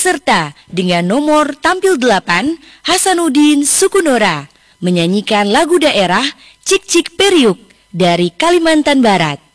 Peserta dengan nomor tampil 8, Hasanuddin Sukunora, menyanyikan lagu daerah Cik Cik Periuk dari Kalimantan Barat.